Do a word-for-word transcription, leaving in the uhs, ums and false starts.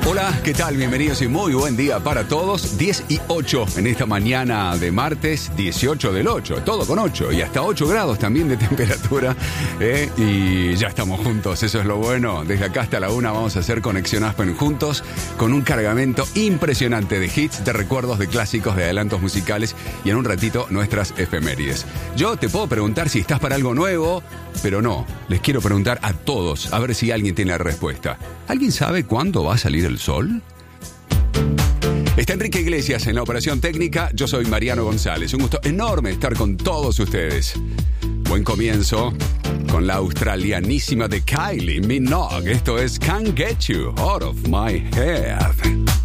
Hola, ¿qué tal? Bienvenidos y muy buen día para todos. diez y ocho en esta mañana de martes, dieciocho del ocho, todo con ocho y hasta ocho grados también de temperatura. ¿eh? Y ya estamos juntos, eso es lo bueno. Desde acá hasta la una vamos a hacer Conexión Aspen juntos con un cargamento impresionante de hits, de recuerdos, de clásicos, de adelantos musicales y en un ratito nuestras efemérides. Yo te puedo preguntar si estás para algo nuevo, pero no, les quiero preguntar a todos, a ver si alguien tiene la respuesta. ¿Alguien sabe cuándo va a salir el sol? Está Enrique Iglesias en la operación técnica, yo soy Mariano González. Un gusto enorme estar con todos ustedes. Buen comienzo con la australianísima de Kylie Minogue. Esto es Can't Get You Out of My Head.